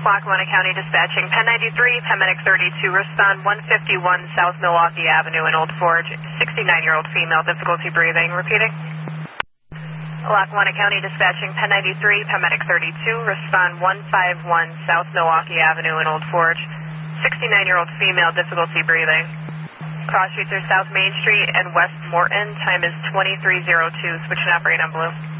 Lackawanna County Dispatching, Penn 93, Paramedic 32, respond 151 South Milwaukee Avenue in Old Forge, 69-year-old female, difficulty breathing. Repeating. Lackawanna County Dispatching, Penn 93, Paramedic 32, respond 151 South Milwaukee Avenue in Old Forge, 69-year-old female, difficulty breathing. Cross streets are South Main Street and West Morton. Time is 23:02. Switch and operate on blue.